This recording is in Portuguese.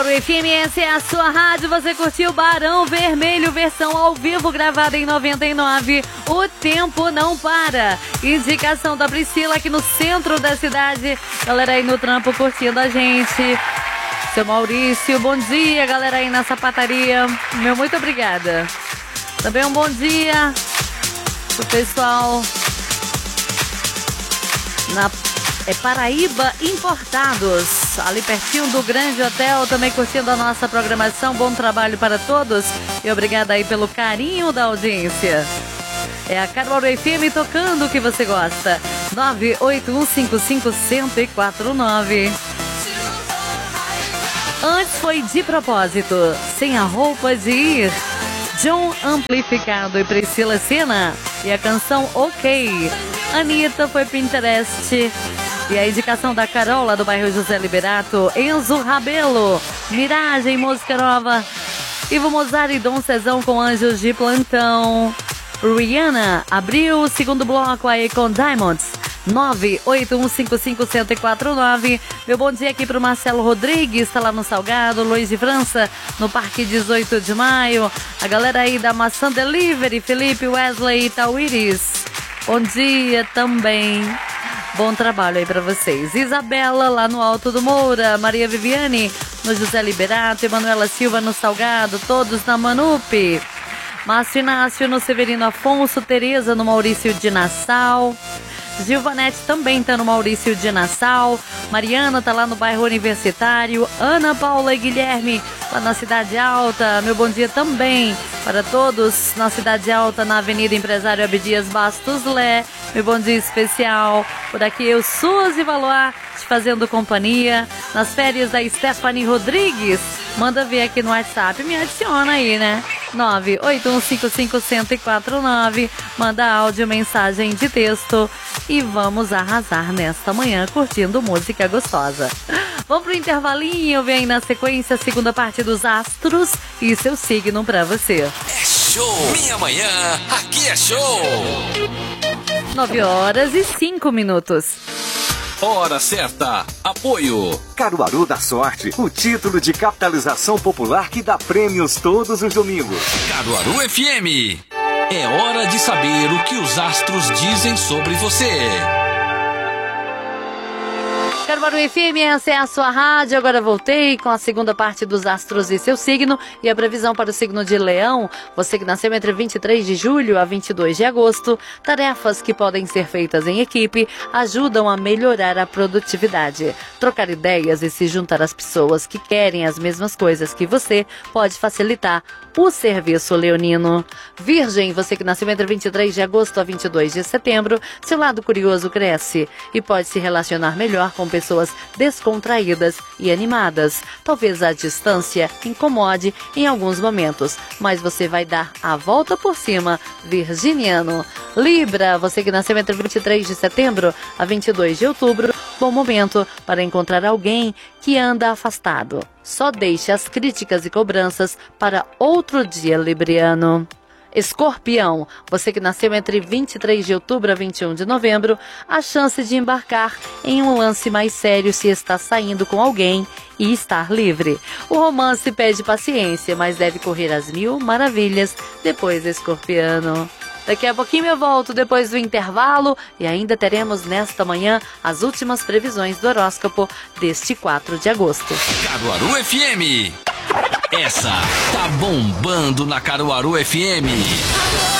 FM, essa é a sua rádio. Você curtiu Barão Vermelho, versão ao vivo, gravada em 99. O tempo não para. Indicação da Priscila aqui no centro da cidade. Galera aí no trampo curtindo a gente. Seu Maurício, bom dia, galera aí na sapataria. Meu muito obrigada. Também um bom dia pro pessoal na Paraíba Importados, ali pertinho do Grande Hotel, também curtindo a nossa programação. Bom trabalho para todos e obrigada aí pelo carinho da audiência. É a Caruaru FM tocando o que você gosta. 981551049. Antes foi De Propósito, Sem a Roupa de Ir, John Amplificado e Priscila Sena, e a canção Ok. Anitta foi Pinterest. E a indicação da Carol, lá do bairro José Liberato, Enzo Rabelo, Miragem, música nova, Ivo Mozart e Dom Cezão com Anjos de Plantão. Rihanna abriu o segundo bloco aí com Diamonds. 981551049. Meu bom dia aqui pro Marcelo Rodrigues, tá lá no Salgado. Luiz de França, no Parque 18 de Maio. A galera aí da Maçã Delivery, Felipe, Wesley e Tauíris. Bom dia também. Bom trabalho aí pra vocês. Isabela, lá no Alto do Moura. Maria Viviane, no José Liberato. Emanuela Silva, no Salgado. Todos na Manupe. Márcio Inácio, no Severino Afonso. Tereza, no Maurício de Nassau. Gilvanete também tá no Maurício de Nassau. Mariana tá lá no bairro Universitário. Ana Paula e Guilherme lá na Cidade Alta. Meu bom dia também para todos na Cidade Alta, na Avenida Empresário Abdias Bastos Lé. Meu bom dia especial. Por aqui eu, Suzy Valois, te fazendo companhia nas férias da Stephanie Rodrigues. Manda ver aqui no WhatsApp, me adiciona aí, né? 981551049. Manda áudio, mensagem de texto e vamos arrasar nesta manhã curtindo música gostosa. Vamos pro intervalinho, vem aí na sequência a segunda parte dos astros e seu signo pra você. É show! Minha manhã, aqui é show! 9h05. Hora certa. Apoio. Caruaru da Sorte, o título de capitalização popular que dá prêmios todos os domingos. Caruaru FM. É hora de saber o que os astros dizem sobre você. Caruaru FM, essa é a sua rádio. Agora voltei com a segunda parte dos astros e seu signo e a previsão para o signo de Leão. Você que nasceu entre 23 de julho a 22 de agosto, tarefas que podem ser feitas em equipe ajudam a melhorar a produtividade. Trocar ideias e se juntar às pessoas que querem as mesmas coisas que você pode facilitar o serviço leonino. Virgem, você que nasceu entre 23 de agosto a 22 de setembro, seu lado curioso cresce e pode se relacionar melhor com pessoas descontraídas e animadas. Talvez a distância incomode em alguns momentos, mas você vai dar a volta por cima, virginiano. Libra, você que nasceu entre 23 de setembro a 22 de outubro, bom momento para encontrar alguém que anda afastado. Só deixe as críticas e cobranças para outro dia, libriano. Escorpião, você que nasceu entre 23 de outubro a 21 de novembro, a chance de embarcar em um lance mais sério se está saindo com alguém e estar livre. O romance pede paciência, mas deve correr às mil maravilhas depois, escorpiano. Daqui a pouquinho eu volto depois do intervalo e ainda teremos nesta manhã as últimas previsões do horóscopo deste 4 de agosto. Caruaru FM. Essa tá bombando na Caruaru FM.